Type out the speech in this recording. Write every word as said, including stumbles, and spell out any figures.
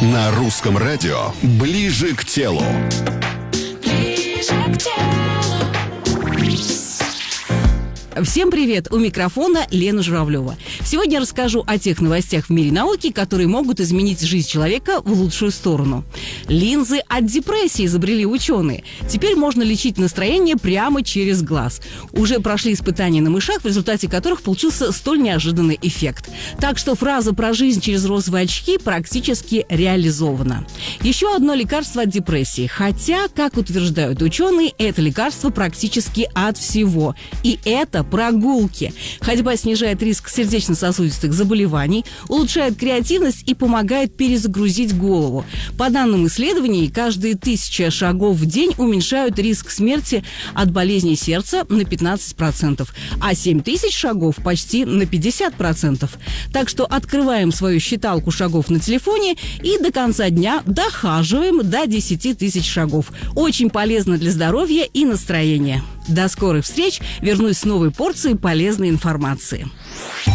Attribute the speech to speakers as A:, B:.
A: На русском радио «Ближе к телу».
B: Ближе к телу.
C: Всем привет! У микрофона Лена Журавлева. Сегодня я расскажу о тех новостях в мире науки, которые могут изменить жизнь человека в лучшую сторону. Линзы от депрессии изобрели ученые. Теперь можно лечить настроение прямо через глаз. Уже прошли испытания на мышах, в результате которых получился столь неожиданный эффект. Так что фраза про жизнь через розовые очки практически реализована. Еще одно лекарство от депрессии. Хотя, как утверждают ученые, это лекарство практически от всего. И это прогулки. Ходьба снижает риск сердечно-сосудистых заболеваний, улучшает креативность и помогает перезагрузить голову. По данным исследований, каждые тысяча шагов в день уменьшают риск смерти от болезней сердца на пятнадцать процентов, а семь тысяч шагов почти на пятьдесят процентов. Так что открываем свою считалку шагов на телефоне и до конца дня дохаживаем до десяти тысяч шагов. Очень полезно для здоровья и настроения. До скорых встреч. Вернусь с новой порцией полезной информации.